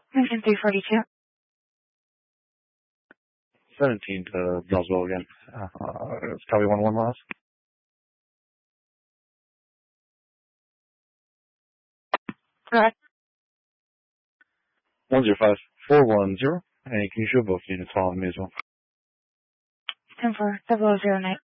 Engine 342. 17 to Brownsville again. It's Copy 1-1 miles. Correct. 105410. And can you show both units following me as well? 10-4, 0009.